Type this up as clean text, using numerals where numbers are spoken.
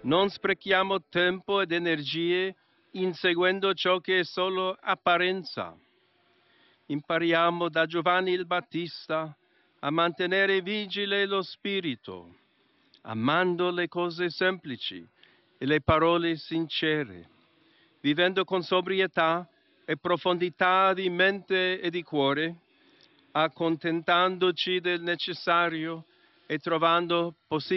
Non sprechiamo tempo ed energie inseguendo ciò che è solo apparenza. Impariamo da Giovanni il Battista a mantenere vigile lo spirito, amando le cose semplici e le parole sincere, vivendo con sobrietà e profondità di mente e di cuore, accontentandoci del necessario e trovando possibilità